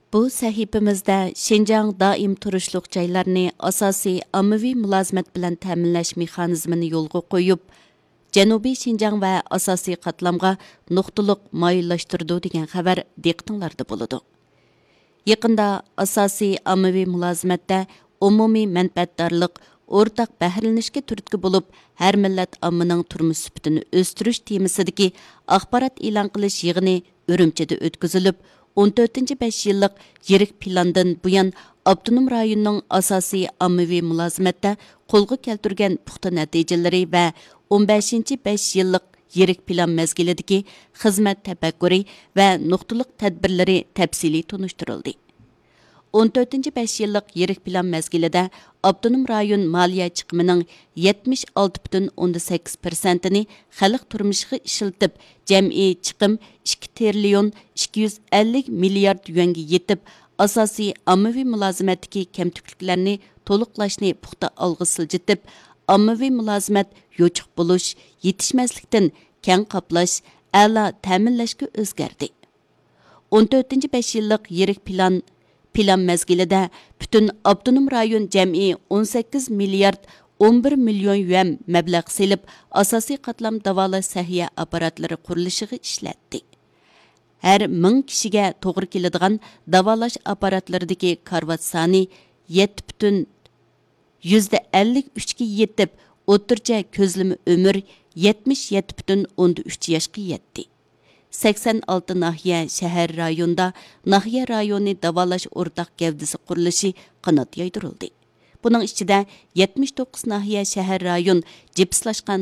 Bu sahifamizda Şinjan daim turishliq joylarni asosiy ommaviy mulozimat bilan ta'minlash mexanizmini yo'lga qo'yib, Janubiy Şinjan va asosiy qatlamga nuqtaliq moyillashtirdi degan xabar diqqatinglarda bo'ladi. Yaqinda asosiy ommaviy mulozimatda umumiy manfaatdorlik, o'rtaq bahrilanishga turtki bo'lib, har millat ommaning turmush sifatini o'stirish temasidagi axborot e'lon qilish yig'ini Urumchida o'tkazilib, 14-5 yillik yirik plandan buyon avtonom rayonning asosiy ommaviy mulozimatda qo'lga keltirgan puxta natijalari va 15-5 yillik yirik plan mezgilidagi xizmat tafakkuri va nuqtaliq tadbirlari tafsiliy tunishtirildi. 14-5 yillik yirik plan mezgilida avtonom rayon moliya chiqimining 76,8%ni xalq turmushiga ishiltib, jam'iy chiqim 2 trillion 250 milliard yuanga yetib, asosiy ommaviy mulozimatdagi kamtukliklarni to'liqlashni puxta olg'a siljitib, ommaviy mulozimat yo'chiq bo'lish, yetishmaslikdan keng qoplash, a'lo ta'minlashga o'zgardi. 14-5 yillik yirik plan mezgilida butun avtonom rayon jam'iy 18 milliard 11 million yuan mablag' selib, asosiy qatlam davolash sahiya apparatlari qurilishiga ishlatdi. Har 1000 kishiga to'g'ri keladigan davolash apparatlaridagi karvat soni 7,53 ga yetib, o'rtacha ko'zlama umr 77,3 yoshga yetdi. 86 nahiye şehir rayonda nahiye rayoni davalash o'rtaq gavdisi qurilishi qanot yaydirildi. Bunun içinde 79 nahiye şehir rayon cipslashgan